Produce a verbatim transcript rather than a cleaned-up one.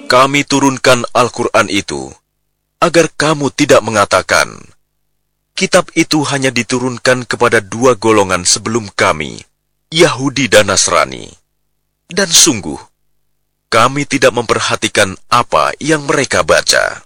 Kami turunkan Al-Quran itu agar kamu tidak mengatakan, kitab itu hanya diturunkan kepada dua golongan sebelum kami, Yahudi dan Nasrani. Dan sungguh, kami tidak memperhatikan apa yang mereka baca.